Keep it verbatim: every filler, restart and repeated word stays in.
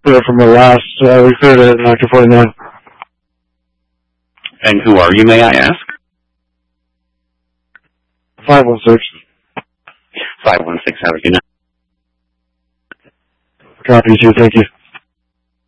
clear from the last, uh, we cleared it in uh, two forty-nine. And who are you, may I ask? five one six. five one six, have a good night. Copy, you too, thank you.